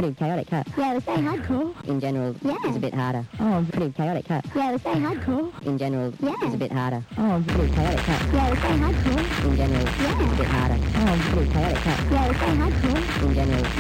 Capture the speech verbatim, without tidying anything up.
pretty chaotic, huh? Yeah, it was very hardcore. In general, Yeah. it's a bit harder. Oh, Pretty chaotic, huh? Yeah, it was very hardcore. In general, Yeah. it's a bit harder. oh, Pretty chaotic, huh? Yeah, it was very hardcore. In general, Yeah. it's a bit harder. oh, Pretty chaotic, huh? Yeah, it was very hardcore. In general,